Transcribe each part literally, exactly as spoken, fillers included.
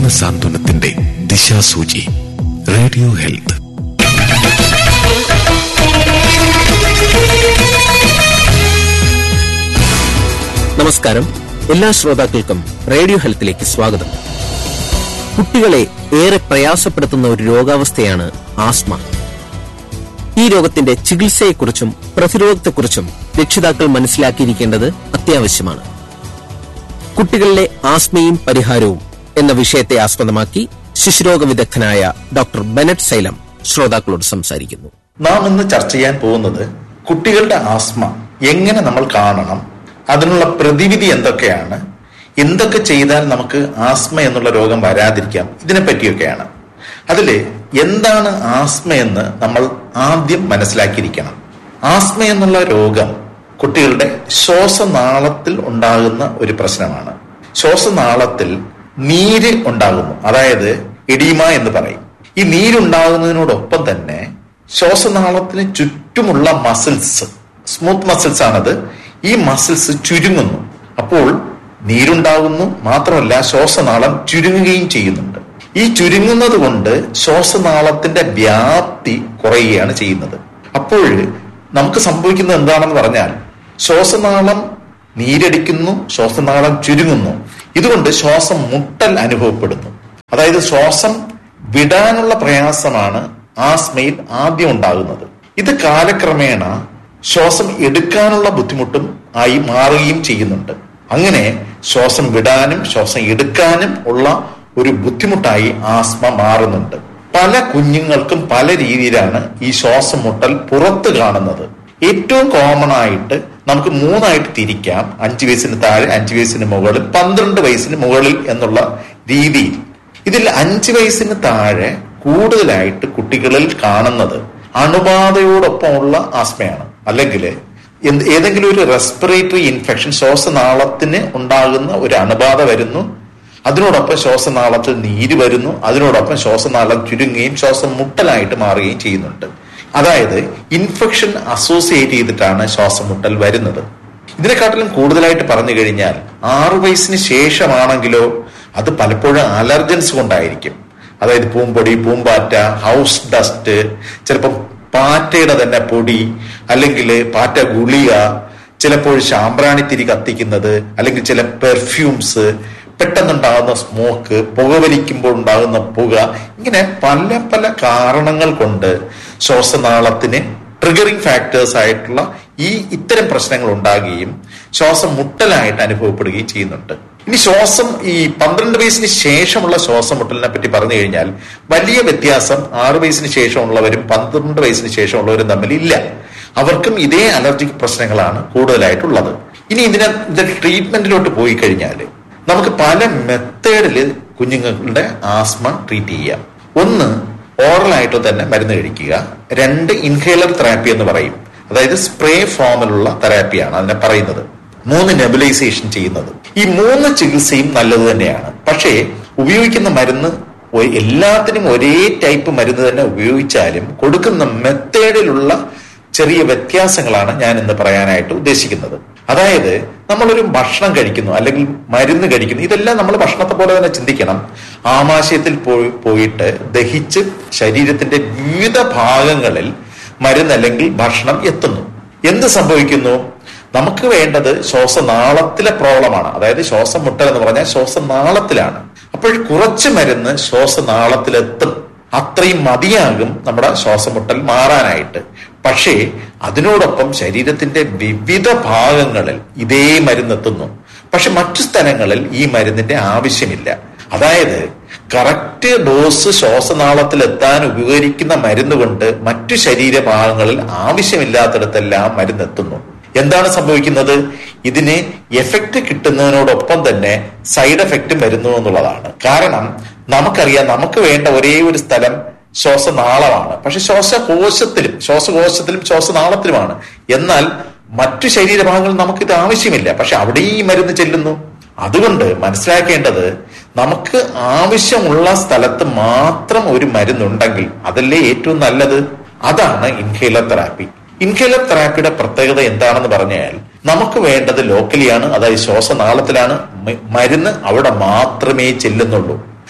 സാന്ത്വനത്തിന്റെ ദിശാസൂചി. Radio health. നമസ്കാരം. എല്ലാ ശ്രോതാക്കൾക്കും റേഡിയോ ഹെൽത്തിലേക്ക് സ്വാഗതം. കുട്ടികളെ ഏറെ പ്രയാസപ്പെടുത്തുന്ന ഒരു രോഗാവസ്ഥയാണ് ആസ്മ. ഈ രോഗത്തിന്റെ ചികിത്സയെക്കുറിച്ചും പ്രതിരോധത്തെക്കുറിച്ചും രക്ഷിതാക്കൾ മനസ്സിലാക്കിയിരിക്കേണ്ടത് അത്യാവശ്യമാണ്. കുട്ടികളിലെ ആസ്മയും പരിഹാരവും എന്ന വിഷയത്തെ ആസ്പദമാക്കി ശിശുരോഗ വിദഗ്ധനായ ഡോക്ടർ ബെനറ്റ് സൈലം ശ്രോതാക്കളോട് സംസാരിക്കുന്നു. നാം ഇന്ന് ചർച്ച ചെയ്യാൻ പോകുന്നത് കുട്ടികളുടെ ആസ്മ എങ്ങനെ നമ്മൾ കാണണം, അതിനുള്ള പ്രതിവിധി എന്തൊക്കെയാണ്, എന്തൊക്കെ ചെയ്താൽ നമുക്ക് ആസ്മ എന്നുള്ള രോഗം വരാതിരിക്കാം, ഇതിനെ പറ്റിയൊക്കെയാണ്. അതില് എന്താണ് ആസ്മ എന്ന് നമ്മൾ ആദ്യം മനസ്സിലാക്കിയിരിക്കണം. ആസ്മ എന്നുള്ള രോഗം കുട്ടികളുടെ ശ്വാസനാളത്തിൽ ഉണ്ടാകുന്ന ഒരു പ്രശ്നമാണ്. ശ്വാസനാളത്തിൽ നീര് ഉണ്ടാകുന്നു, അതായത് എഡീമ എന്ന് പറയും. ഈ നീരുണ്ടാകുന്നതിനോടൊപ്പം തന്നെ ശ്വാസനാളത്തിന് ചുറ്റുമുള്ള മസിൽസ്, സ്മൂത്ത് മസിൽസ് ആണത്, ഈ മസിൽസ് ചുരുങ്ങുന്നു. അപ്പോൾ നീരുണ്ടാകുന്നു, മാത്രമല്ല ശ്വാസനാളം ചുരുങ്ങുകയും ചെയ്യുന്നുണ്ട്. ഈ ചുരുങ്ങുന്നത് കൊണ്ട് ശ്വാസനാളത്തിന്റെ വ്യാപ്തി കുറയുകയാണ് ചെയ്യുന്നത്. അപ്പോൾ നമുക്ക് സംഭവിക്കുന്നത് എന്താണെന്ന് പറഞ്ഞാൽ, ശ്വാസനാളം നീരടിക്കുന്നു, ശ്വാസനാളം ചുരുങ്ങുന്നു. ഇതുകൊണ്ട് ശ്വാസം മുട്ടൽ അനുഭവപ്പെടുന്നു. അതായത് ശ്വാസം വിടാനുള്ള പ്രയാസമാണ് ആസ്മയിൽ ആദ്യം ഉണ്ടാകുന്നത്. ഇത് കാലക്രമേണ ശ്വാസം എടുക്കാനുള്ള ബുദ്ധിമുട്ടും ആയി മാറുകയും ചെയ്യുന്നുണ്ട്. അങ്ങനെ ശ്വാസം വിടാനും ശ്വാസം എടുക്കാനും ഉള്ള ഒരു ബുദ്ധിമുട്ടായി ആസ്മ മാറുന്നുണ്ട്. പല കുഞ്ഞുങ്ങൾക്കും പല രീതിയിലാണ് ഈ ശ്വാസം മുട്ടൽ പുറത്ത് കാണുന്നത്. ഏറ്റവും കോമൺ ആയിട്ട് നമുക്ക് മൂന്നായിട്ട് തിരിക്കാം: അഞ്ചു വയസ്സിന് താഴെ, അഞ്ചു വയസ്സിന് മുകളിൽ, പന്ത്രണ്ട് വയസ്സിന് മുകളിൽ എന്നുള്ള രീതിയിൽ. ഇതിൽ അഞ്ചു വയസ്സിന് താഴെ കൂടുതലായിട്ട് കുട്ടികളിൽ കാണുന്നത് അണുബാധയോടൊപ്പമുള്ള ആസ്മയാണ്. അല്ലെങ്കിൽ ഏതെങ്കിലും ഒരു റെസ്പിറേറ്ററി ഇൻഫെക്ഷൻ, ശ്വാസനാളത്തിന് ഉണ്ടാകുന്ന ഒരു അണുബാധ വരുന്നു, അതിനോടൊപ്പം ശ്വാസനാളത്തിൽ നീര് വരുന്നു, അതിനോടൊപ്പം ശ്വാസനാളം ചുരുങ്ങുകയും ശ്വാസം മുട്ടലായിട്ട് മാറുകയും ചെയ്യുന്നുണ്ട്. അതായത് ഇൻഫെക്ഷൻ അസോസിയേറ്റ് ചെയ്തിട്ടാണ് ശ്വാസം മുട്ടൽ വരുന്നത്. ഇതിനെക്കാട്ടിലും കൂടുതലായിട്ട് പറഞ്ഞു കഴിഞ്ഞാൽ ആറു വയസ്സിന് ശേഷമാണെങ്കിലോ അത് പലപ്പോഴും അലർജൻസ് കൊണ്ടായിരിക്കും. അതായത് പൂമ്പൊടി, പൂമ്പാറ്റ, ഹൗസ് ഡസ്റ്റ്, ചിലപ്പം പാറ്റയുടെ തന്നെ പൊടി, അല്ലെങ്കിൽ പാറ്റ ഗുളിക, ചിലപ്പോൾ ശാമ്പ്രാണിത്തിരി കത്തിക്കുന്നത്, അല്ലെങ്കിൽ ചില പെർഫ്യൂംസ്, പെട്ടെന്നുണ്ടാകുന്ന സ്മോക്ക്, പുകവലിക്കുമ്പോൾ ഉണ്ടാകുന്ന പുക, ഇങ്ങനെ പല പല കാരണങ്ങൾ കൊണ്ട് ശ്വാസനാളത്തിന് ട്രിഗറിംഗ് ഫാക്ടേഴ്സ് ആയിട്ടുള്ള ഈ ഇത്തരം പ്രശ്നങ്ങൾ ഉണ്ടാകുകയും ശ്വാസം മുട്ടലായിട്ട് അനുഭവപ്പെടുകയും ചെയ്യുന്നുണ്ട്. ഇനി ശ്വാസം ഈ പന്ത്രണ്ട് വയസ്സിന് ശേഷമുള്ള ശ്വാസം മുട്ടലിനെ പറ്റി പറഞ്ഞു കഴിഞ്ഞാൽ വലിയ വ്യത്യാസം ആറു വയസ്സിന് ശേഷമുള്ളവരും പന്ത്രണ്ട് വയസ്സിന് ശേഷമുള്ളവരും തമ്മിൽ ഇല്ല. അവർക്കും ഇതേ അലർജിക് പ്രശ്നങ്ങളാണ് കൂടുതലായിട്ടുള്ളത്. ഇനി ഇതിനെ ഇതിന്റെ ട്രീറ്റ്മെന്റിലോട്ട് പോയി കഴിഞ്ഞാൽ നമുക്ക് പല മെത്തേഡില് കുഞ്ഞുങ്ങളുടെ ആസ്മ ട്രീറ്റ് ചെയ്യാം. ഒന്ന്, ഓറലായിട്ട് തന്നെ മരുന്ന് കഴിക്കുക. രണ്ട്, ഇൻഹേലർ തെറാപ്പി എന്ന് പറയും, അതായത് സ്പ്രേ ഫോമിലുള്ള തെറാപ്പിയാണ് അതിനെ പറയുന്നത്. മൂന്ന്, നെബുലൈസേഷൻ ചെയ്യുന്നത്. ഈ മൂന്ന് ചികിത്സയും നല്ലത് തന്നെയാണ്. പക്ഷേ ഉപയോഗിക്കുന്ന മരുന്ന് എല്ലാത്തിനും ഒരേ ടൈപ്പ് മരുന്ന് തന്നെ ഉപയോഗിച്ചാലും കൊടുക്കുന്ന മെത്തേഡിലുള്ള ചെറിയ വ്യത്യാസങ്ങളാണ് ഞാൻ ഇന്ന് പറയാനായിട്ട് ഉദ്ദേശിക്കുന്നത്. അതായത് നമ്മളൊരു ഭക്ഷണം കഴിക്കുന്നു അല്ലെങ്കിൽ മരുന്ന് കഴിക്കുന്നു, ഇതെല്ലാം നമ്മൾ ഭക്ഷണത്തെ പോലെ തന്നെ ചിന്തിക്കണം. ആമാശയത്തിൽ പോയി പോയിട്ട് ദഹിച്ച് ശരീരത്തിന്റെ വിവിധ ഭാഗങ്ങളിൽ മരുന്ന് അല്ലെങ്കിൽ ഭക്ഷണം എത്തുന്നു. എന്ത് സംഭവിക്കുന്നു? നമുക്ക് വേണ്ടത് ശ്വാസനാളത്തിലെ പ്രോബ്ലമാണ്. അതായത് ശ്വാസം മുട്ടൽ എന്ന് പറഞ്ഞാൽ ശ്വാസനാളത്തിലാണ്. അപ്പോൾ കുറച്ച് മരുന്ന് ശ്വാസനാളത്തിലെത്തും, അത്രയും മതിയാകും നമ്മുടെ ശ്വാസമുട്ടൽ മാറാനായിട്ട്. പക്ഷേ അതിനോടൊപ്പം ശരീരത്തിന്റെ വിവിധ ഭാഗങ്ങളിൽ ഇതേ മരുന്നെത്തുന്നു. പക്ഷെ മറ്റു സ്ഥലങ്ങളിൽ ഈ മരുന്നിന്റെ ആവശ്യമില്ല. അതായത് കറക്റ്റ് ഡോസ് ശ്വാസനാളത്തിൽ എത്താൻ ഉപകരിക്കുന്ന മരുന്ന് കൊണ്ട് മറ്റു ശരീരഭാഗങ്ങളിൽ ആവശ്യമില്ലാത്തിടത്തെല്ലാം മരുന്നെത്തുന്നു. എന്താണ് സംഭവിക്കുന്നത്? ഇതിന് എഫക്റ്റ് കിട്ടുന്നതിനോടൊപ്പം തന്നെ സൈഡ് എഫക്റ്റും വരുന്നു എന്നുള്ളതാണ്. കാരണം നമുക്കറിയാം, നമുക്ക് വേണ്ട ഒരേ ഒരു സ്ഥലം ശ്വാസനാളമാണ്. പക്ഷെ ശ്വാസകോശത്തിലും ശ്വാസകോശത്തിലും ശ്വാസനാളത്തിലുമാണ്. എന്നാൽ മറ്റു ശരീരഭാഗങ്ങളിൽ നമുക്കിത് ആവശ്യമില്ല, പക്ഷെ അവിടെ ഈ മരുന്ന് ചെല്ലുന്നു. അതുകൊണ്ട് മനസ്സിലാക്കേണ്ടത്, നമുക്ക് ആവശ്യമുള്ള സ്ഥലത്ത് മാത്രം ഒരു മരുന്നുണ്ടെങ്കിൽ അതല്ലേ ഏറ്റവും നല്ലത്. അതാണ് ഇൻഹേലർ തെറാപ്പി. ഇൻഹേലർ തെറാപ്പിയുടെ പ്രത്യേകത എന്താണെന്ന് പറഞ്ഞാൽ, നമുക്ക് വേണ്ടത് ലോക്കലിയാണ്, അതായത് ശ്വാസനാളത്തിലാണ്. മരുന്ന് അവിടെ മാത്രമേ ചെല്ലുന്നുള്ളൂ.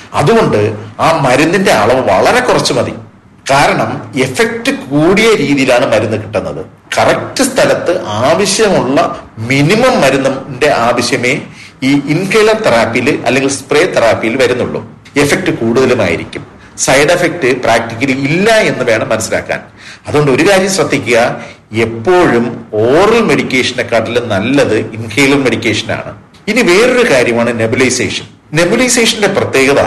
അതുകൊണ്ട് ആ മരുന്നിന്റെ അളവ് വളരെ കുറച്ച് മതി. കാരണം എഫക്റ്റ് കൂടിയ രീതിയിലാണ് മരുന്ന് കിട്ടുന്നത്. കറക്റ്റ് സ്ഥലത്ത് ആവശ്യമുള്ള മിനിമം മരുന്നിന്റെ ആവശ്യമേ ഈ ഇൻഹേലർ തെറാപ്പിയിൽ അല്ലെങ്കിൽ സ്പ്രേ തെറാപ്പിയിൽ വരുന്നുള്ളൂ. എഫക്റ്റ് കൂടുതലുമായിരിക്കും. സൈഡ് എഫക്റ്റ് പ്രാക്ടിക്കലി ഇല്ല എന്ന് വേണം മനസ്സിലാക്കാൻ. അതുകൊണ്ട് ഒരു കാര്യം ശ്രദ്ധിക്കുക, എപ്പോഴും ഓറൽ മെഡിക്കേഷനെക്കാട്ടിലും നല്ലത് ഇൻഹേലർ മെഡിക്കേഷനാണ്. ഇനി വേറൊരു കാര്യമാണ് നെബുലൈസേഷൻ. നെബുലൈസേഷന്റെ പ്രത്യേകത,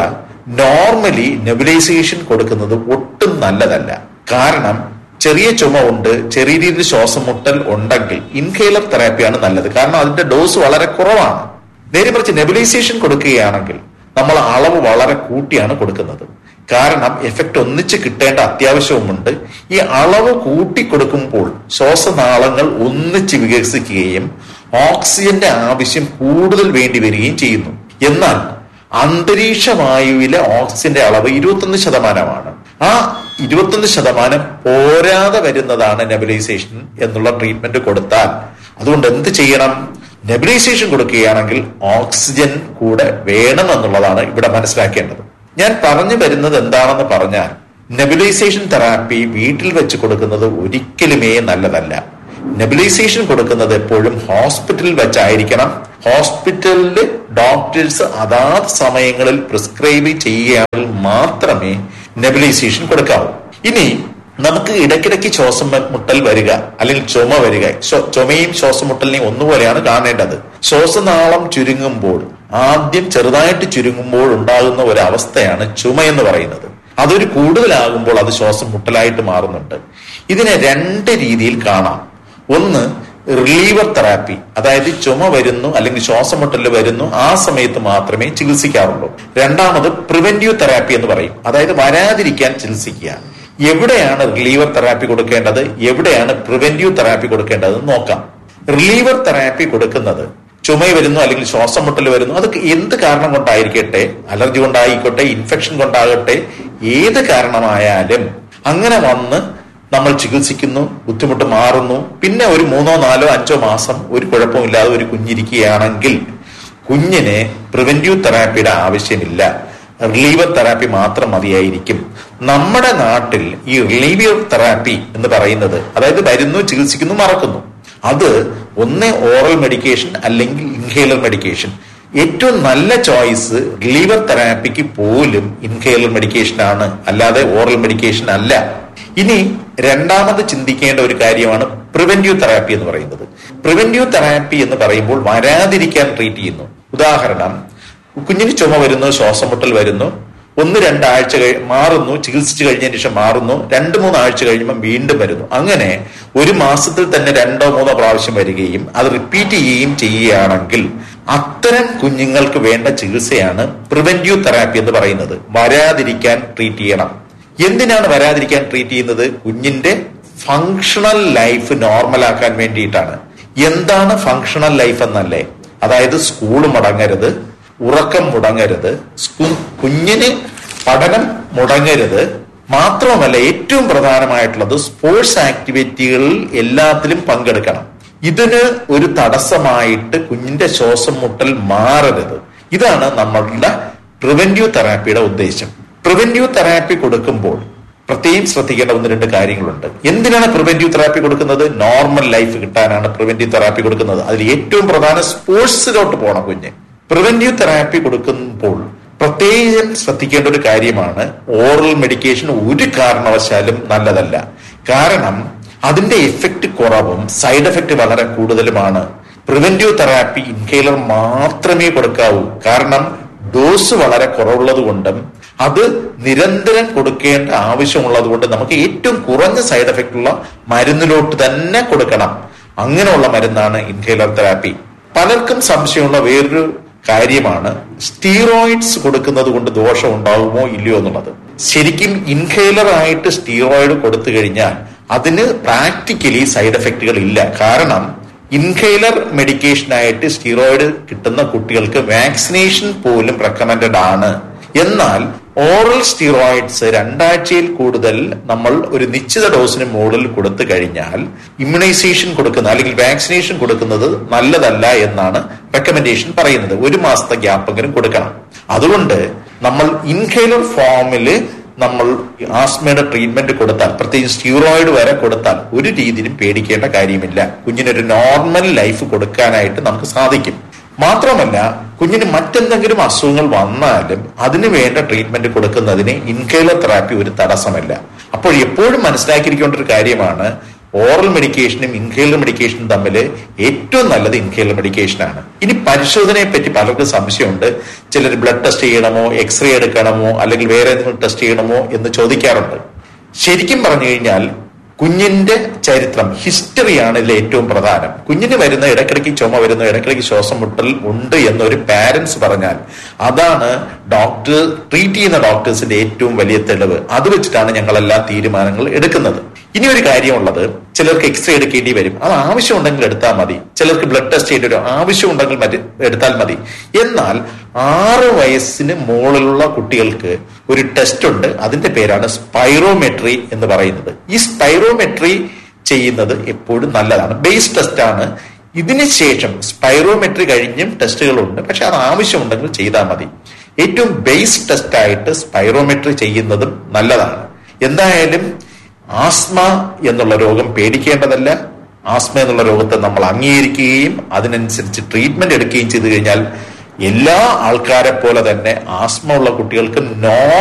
നോർമലി നെബുലൈസേഷൻ കൊടുക്കുന്നത് ഒട്ടും നല്ലതല്ല. കാരണം ചെറിയ ചുമ ഉണ്ട്, ചെറിയ രീതിയിൽ ശ്വാസം മുട്ടൽ ഉണ്ടെങ്കിൽ ഇൻഹേലർ തെറാപ്പിയാണ് നല്ലത്. കാരണം അതിന്റെ ഡോസ് വളരെ കുറവാണ്. നേരെ മറിച്ച് നെബുലൈസേഷൻ കൊടുക്കുകയാണെങ്കിൽ നമ്മൾ അളവ് വളരെ കൂട്ടിയാണ് കൊടുക്കുന്നത്. കാരണം എഫക്റ്റ് ഒന്നിച്ച് കിട്ടേണ്ട അത്യാവശ്യവുമുണ്ട്. ഈ അളവ് കൂട്ടി കൊടുക്കുമ്പോൾ ശ്വാസനാളങ്ങൾ ഒന്നിച്ച് വികസിക്കുകയും ഓക്സിജന്റെ ആവശ്യം കൂടുതൽ വേണ്ടി വരികയും ചെയ്യുന്നു. എന്നാൽ അന്തരീക്ഷ വായുവിലെ ഓക്സിജന്റെ അളവ് ഇരുപത്തൊന്ന് ശതമാനമാണ്. ആ ഇരുപത്തൊന്ന് ശതമാനം പോരാതെ വരുന്നതാണ് നെബുലൈസേഷൻ എന്നുള്ള ട്രീറ്റ്മെന്റ് കൊടുത്താൽ. അതുകൊണ്ട് എന്ത് ചെയ്യണം? നെബുലൈസേഷൻ കൊടുക്കുകയാണെങ്കിൽ ഓക്സിജൻ കൂടെ വേണം എന്നുള്ളതാണ് ഇവിടെ മനസ്സിലാക്കേണ്ടത്. ഞാൻ പറഞ്ഞു വരുന്നത് എന്താണെന്ന് പറഞ്ഞാൽ, നെബുലൈസേഷൻ തെറാപ്പി വീട്ടിൽ വെച്ച് കൊടുക്കുന്നത് ഒരിക്കലുമേ നല്ലതല്ല. നെബുലൈസേഷൻ കൊടുക്കുന്നത് എപ്പോഴും ഹോസ്പിറ്റലിൽ വെച്ചായിരിക്കണം. ഹോസ്പിറ്റലില് ഡോക്ടേഴ്സ് അതാത് സമയങ്ങളിൽ പ്രിസ്ക്രൈബ് ചെയ്യുകയാണെങ്കിൽ മാത്രമേ നെബുലൈസേഷൻ കൊടുക്കാവൂ. ഇനി നമുക്ക് ഇടയ്ക്കിടയ്ക്ക് ശ്വാസം മുട്ടൽ വരിക അല്ലെങ്കിൽ ചുമ വരിക, ചുമയും ശ്വാസം മുട്ടലിനെയും ഒന്നുപോലെയാണ് കാണേണ്ടത്. ശ്വാസനാളം ചുരുങ്ങുമ്പോൾ, ആദ്യം ചെറുതായിട്ട് ചുരുങ്ങുമ്പോൾ ഉണ്ടാകുന്ന ഒരു അവസ്ഥയാണ് ചുമ എന്ന് പറയുന്നത്. അതൊരു കൂടുതലാകുമ്പോൾ അത് ശ്വാസം മുട്ടലായിട്ട് മാറുന്നുണ്ട്. ഇതിനെ രണ്ട് രീതിയിൽ കാണാം. ഒന്ന് റിലീവർ തെറാപ്പി, അതായത് ചുമ വരുന്നു അല്ലെങ്കിൽ ശ്വാസം മുട്ടൽ വരുന്നു, ആ സമയത്ത് മാത്രമേ ചികിത്സിക്കാറുള്ളൂ. രണ്ടാമത് പ്രിവെന്റീവ് തെറാപ്പി എന്ന് പറയും, അതായത് വരാതിരിക്കാൻ ചികിത്സിക്കുക. എവിടെയാണ് റിലീവർ തെറാപ്പി കൊടുക്കേണ്ടത്, എവിടെയാണ് പ്രിവെന്റീവ് തെറാപ്പി കൊടുക്കേണ്ടത് നോക്കാം. റിലീവർ തെറാപ്പി കൊടുക്കുന്നത് ചുമ വരുന്നു അല്ലെങ്കിൽ ശ്വാസം മുട്ടൽ വരുന്നു, അത് എന്ത് കാരണം കൊണ്ടായിരിക്കട്ടെ, അലർജി കൊണ്ടായിക്കോട്ടെ, ഇൻഫെക്ഷൻ കൊണ്ടാകട്ടെ, ഏത് കാരണമായാലും അങ്ങനെ വന്ന് നമ്മൾ ചികിത്സിക്കുന്നു, ബുദ്ധിമുട്ട് മാറുന്നു, പിന്നെ ഒരു മൂന്നോ നാലോ അഞ്ചോ മാസം ഒരു കുഴപ്പമില്ലാതെ ഒരു കുഞ്ഞിരിക്കുകയാണെങ്കിൽ കുഞ്ഞിന് പ്രിവെന്റീവ് തെറാപ്പിയുടെ ആവശ്യമില്ല, റിലീവർ തെറാപ്പി മാത്രം മതിയായിരിക്കും. നമ്മുടെ നാട്ടിൽ ഈ റിലീവർ തെറാപ്പി എന്ന് പറയുന്നത്, അതായത് വരുന്നു, ചികിത്സിക്കുന്നു, മറക്കുന്നു, അത് ഒന്ന് ഓറൽ മെഡിക്കേഷൻ അല്ലെങ്കിൽ ഇൻഹേലർ മെഡിക്കേഷൻ. ഏറ്റവും നല്ല ചോയ്സ് റിലീവർ തെറാപ്പിക്ക് പോലും ഇൻഹേലർ മെഡിക്കേഷൻ ആണ്, അല്ലാതെ ഓറൽ മെഡിക്കേഷൻ അല്ല. ഇനി രണ്ടാമത് ചിന്തിക്കേണ്ട ഒരു കാര്യമാണ് പ്രിവെന്റീവ് തെറാപ്പി എന്ന് പറയുന്നത്. പ്രിവെന്റീവ് തെറാപ്പി എന്ന് പറയുമ്പോൾ വരാതിരിക്കാൻ ട്രീറ്റ് ചെയ്യുന്നു. ഉദാഹരണം, കുഞ്ഞിന് ചുമ വരുന്നു, ശ്വാസം മുട്ടൽ വരുന്നു, ഒന്ന് രണ്ടാഴ്ച കഴി മാറുന്നു, ചികിത്സിച്ചു കഴിഞ്ഞതിന് ശേഷം മാറുന്നു, രണ്ട് മൂന്ന് ആഴ്ച കഴിയുമ്പോൾ വീണ്ടും വരുന്നു. അങ്ങനെ ഒരു മാസത്തിൽ തന്നെ രണ്ടോ മൂന്നോ പ്രാവശ്യം വരികയും അത് റിപ്പീറ്റ് ചെയ്യുകയും ചെയ്യുകയാണെങ്കിൽ അത്തരം കുഞ്ഞുങ്ങൾക്ക് വേണ്ട ചികിത്സയാണ് പ്രിവെന്റീവ് തെറാപ്പി എന്ന് പറയുന്നത്. വരാതിരിക്കാൻ ട്രീറ്റ് ചെയ്യണം. എന്തിനാണ് വരാതിരിക്കാൻ ട്രീറ്റ് ചെയ്യുന്നത്? കുഞ്ഞിന്റെ ഫങ്ഷണൽ ലൈഫ് നോർമലാക്കാൻ വേണ്ടിയിട്ടാണ്. എന്താണ് ഫങ്ഷണൽ ലൈഫ് എന്നല്ലേ? അതായത് സ്കൂൾ മുടങ്ങരുത്, ഉറക്കം മുടങ്ങരുത്, കുഞ്ഞിന് പഠനം മുടങ്ങരുത്, മാത്രമല്ല ഏറ്റവും പ്രധാനമായിട്ടുള്ളത് സ്പോർട്സ് ആക്ടിവിറ്റികളിൽ എല്ലാത്തിലും പങ്കെടുക്കണം. ഇതിന് ഒരു തടസ്സമായിട്ട് കുഞ്ഞിന്റെ ശ്വാസം മുട്ടൽ മാറരുത്. ഇതാണ് നമ്മളുടെ പ്രിവെന്റീവ് തെറാപ്പിയുടെ ഉദ്ദേശം. പ്രിവെന്റീവ് തെറാപ്പി കൊടുക്കുമ്പോൾ പ്രത്യേകം ശ്രദ്ധിക്കേണ്ട ഒന്ന് രണ്ട് കാര്യങ്ങളുണ്ട്. എന്തിനാണ് പ്രിവെന്റീവ് തെറാപ്പി കൊടുക്കുന്നത്? നോർമൽ ലൈഫ് കിട്ടാനാണ് പ്രിവെന്റീവ് തെറാപ്പി കൊടുക്കുന്നത്. അതിൽ ഏറ്റവും പ്രധാനം സ്പോർട്സിലോട്ട് പോകണം കുഞ്ഞ്. പ്രിവെന്റീവ് തെറാപ്പി കൊടുക്കുമ്പോൾ പ്രത്യേകം ശ്രദ്ധിക്കേണ്ട ഒരു കാര്യമാണ്, ഓറൽ മെഡിക്കേഷൻ ഒരു കാരണവശാലും നല്ലതല്ല. കാരണം അതിന്റെ എഫക്റ്റ് കുറവും സൈഡ് എഫക്റ്റ് വളരെ കൂടുതലുമാണ്. പ്രിവെന്റീവ് തെറാപ്പി ഇൻഹേലർ മാത്രമേ കൊടുക്കാവൂ. കാരണം ഡോസ് വളരെ കുറവുള്ളത് കൊണ്ടും അത് നിരന്തരം കൊടുക്കേണ്ട ആവശ്യമുള്ളത് കൊണ്ട് നമുക്ക് ഏറ്റവും കുറഞ്ഞ സൈഡ് എഫക്റ്റ് ഉള്ള മരുന്നിലോട്ട് തന്നെ കൊടുക്കണം. അങ്ങനെയുള്ള മരുന്നാണ് ഇൻഹേലർ തെറാപ്പി. പലർക്കും സംശയമുള്ള വേറൊരു കാര്യമാണ് സ്റ്റീറോയിഡ്സ് കൊടുക്കുന്നത് കൊണ്ട് ദോഷം ഉണ്ടാകുമോ ഇല്ലയോ എന്നുള്ളത്. ശരിക്കും ഇൻഹേലർ ആയിട്ട് സ്റ്റീറോയിഡ് കൊടുത്തു കഴിഞ്ഞാൽ അതിന് പ്രാക്ടിക്കലി സൈഡ് എഫക്റ്റുകൾ ഇല്ല. കാരണം ഇൻഹേലർ മെഡിക്കേഷനായിട്ട് സ്റ്റീറോയിഡ് കിട്ടുന്ന കുട്ടികൾക്ക് വാക്സിനേഷൻ പോലും റെക്കമെൻഡഡ് ആണ്. എന്നാൽ ഓറൽ സ്റ്റീറോയിഡ്സ് രണ്ടാഴ്ചയിൽ കൂടുതൽ നമ്മൾ ഒരു നിശ്ചിത ഡോസിന് മുകളിൽ കൊടുത്തു കഴിഞ്ഞാൽ ഇമ്മ്യൂണൈസേഷൻ കൊടുക്കുന്ന അല്ലെങ്കിൽ വാക്സിനേഷൻ കൊടുക്കുന്നത് നല്ലതല്ല എന്നാണ് റെക്കമെൻഡേഷൻ പറയുന്നത്. ഒരു മാസത്തെ ഗ്യാപ്പെങ്കിലും കൊടുക്കണം. അതുകൊണ്ട് നമ്മൾ ഇൻഹേലർ ഫോമില് നമ്മൾ ആസ്മയുടെ ട്രീറ്റ്മെന്റ് കൊടുത്താൽ, പ്രത്യേകിച്ച് സ്റ്റീറോയിഡ് വരെ കൊടുത്താൽ ഒരു രീതിയിലും പേടിക്കേണ്ട കാര്യമില്ല. കുഞ്ഞിനൊരു നോർമൽ ലൈഫ് കൊടുക്കാനായിട്ട് നമുക്ക് സാധിക്കും. മാത്രമല്ല, കുഞ്ഞിന് മറ്റെന്തെങ്കിലും അസുഖങ്ങൾ വന്നാലും അതിന് വേണ്ട ട്രീറ്റ്മെന്റ് കൊടുക്കുന്നതിന് ഇൻഹേലർ തെറാപ്പി ഒരു തടസ്സമല്ല. അപ്പോൾ എപ്പോഴും മനസ്സിലാക്കിയിരിക്കേണ്ട ഒരു കാര്യമാണ്, ഓറൽ മെഡിക്കേഷനും ഇൻഹേലർ മെഡിക്കേഷനും തമ്മിൽ ഏറ്റവും നല്ലത് ഇൻഹേലർ മെഡിക്കേഷനാണ്. ഇനി പരിശോധനയെ പറ്റി പലർക്കും സംശയമുണ്ട്. ചിലർ ബ്ലഡ് ടെസ്റ്റ് ചെയ്യണമോ, എക്സ്റേ എടുക്കണമോ, അല്ലെങ്കിൽ വേറെ എന്തെങ്കിലും ടെസ്റ്റ് ചെയ്യണമോ എന്ന് ചോദിക്കാറുണ്ട്. ശരിക്കും പറഞ്ഞു കഴിഞ്ഞാൽ കുഞ്ഞിന്റെ ചരിത്രം, ഹിസ്റ്ററിയാണ് ഇതിൽ ഏറ്റവും പ്രധാനം. കുഞ്ഞിന് വരുന്ന ഇടയ്ക്കിടയ്ക്ക് ചുമ വരുന്ന, ഇടയ്ക്കിടയ്ക്ക് ശ്വാസം മുട്ടൽ ഉണ്ട് എന്നൊരു പാരന്റ്സ് പറഞ്ഞാൽ അതാണ് ഡോക്ടർ ട്രീറ്റ് ചെയ്യുന്ന ഡോക്ടേഴ്സിന്റെ ഏറ്റവും വലിയ തെളിവ്. അത് വെച്ചിട്ടാണ് ഞങ്ങളെല്ലാ തീരുമാനങ്ങൾ എടുക്കുന്നത്. ഇനി ഒരു കാര്യമുള്ളത്, ചിലർക്ക് എക്സ്റേ എടുക്കേണ്ടി വരും. അത് ആവശ്യമുണ്ടെങ്കിൽ എടുത്താൽ മതി. ചിലർക്ക് ബ്ലഡ് ടെസ്റ്റ് ചെയ്യേണ്ടി വരും. ആവശ്യമുണ്ടെങ്കിൽ മതി എടുത്താൽ മതി. എന്നാൽ ആറ് വയസ്സിന് മുകളിലുള്ള കുട്ടികൾക്ക് ഒരു ടെസ്റ്റ് ഉണ്ട്. അതിന്റെ പേരാണ് സ്പൈറോമെട്രി എന്ന് പറയുന്നത്. ഈ സ്പൈറോമെട്രി ചെയ്യുന്നത് എപ്പോഴും നല്ലതാണ്. ബേസ് ടെസ്റ്റ് ആണ്. ഇതിന് ശേഷം സ്പൈറോമെട്രി കഴിഞ്ഞും ടെസ്റ്റുകളുണ്ട്. പക്ഷെ അത് ആവശ്യമുണ്ടെങ്കിൽ ചെയ്താൽ മതി. ഏറ്റവും ബേസ് ടെസ്റ്റ് ആയിട്ട് സ്പൈറോമെട്രി ചെയ്യുന്നതും നല്ലതാണ്. എന്തായാലും ആസ്മ എന്നുള്ള രോഗം പേടിക്കേണ്ടതല്ല. ആസ്മ എന്നുള്ള രോഗത്തെ നമ്മൾ അംഗീകരിക്കുകയും അതിനനുസരിച്ച് ട്രീറ്റ്മെന്റ് എടുക്കുകയും ചെയ്തു കഴിഞ്ഞാൽ എല്ലാ ആൾക്കാരെ പോലെ തന്നെ ആസ്മ ഉള്ള കുട്ടികൾക്ക് നോ